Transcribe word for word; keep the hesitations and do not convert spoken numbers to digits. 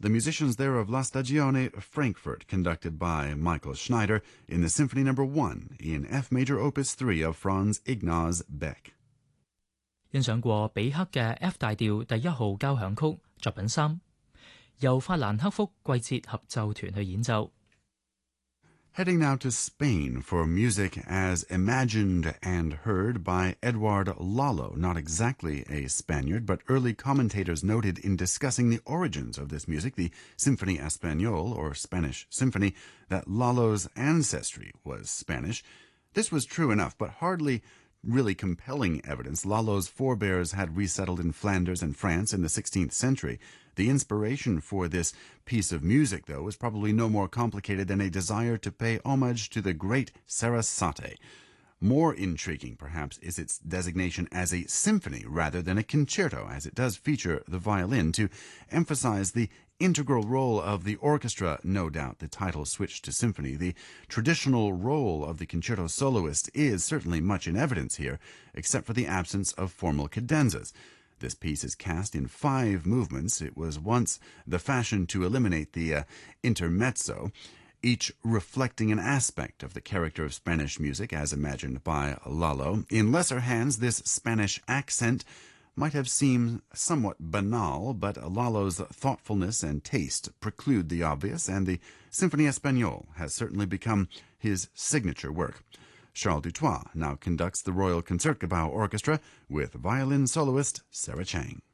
The musicians there of La Stagione Frankfurt, conducted by Michael Schneider in the Symphony Number One in F Major Opus three of Franz Ignaz Beck。 欣賞過比克嘅 F 大調第一號交響曲作品三，由法蘭克福季節合奏團去演奏。 Heading now to Spain for music as imagined and heard by Eduard Lalo, not exactly a Spaniard, but early commentators noted in discussing the origins of this music, the Symphonie Espagnole, or Spanish Symphony, that Lalo's ancestry was Spanish. This was true enough, but hardly really compelling evidence. Lalo's forebears had resettled in Flanders and France in the sixteenth century. The inspiration for this piece of music, though, was probably no more complicated than a desire to pay homage to the great Sarasate. More intriguing, perhaps, is its designation as a symphony rather than a concerto, as it does feature the violin to emphasize the integral role of the orchestra. No doubt the title switched to symphony. The traditional role of the concerto soloist is certainly much in evidence here, except for the absence of formal cadenzas. This piece is cast in five movements. It was once the fashion to eliminate the uh, intermezzo, each reflecting an aspect of the character of Spanish music as imagined by Lalo. In lesser hands, this Spanish accent might have seemed somewhat banal, but Lalo's thoughtfulness and taste preclude the obvious, and the Symphonie Espagnole has certainly become his signature work. Charles Dutoit now conducts the Royal Concertgebouw Orchestra with violin soloist Sarah Chang.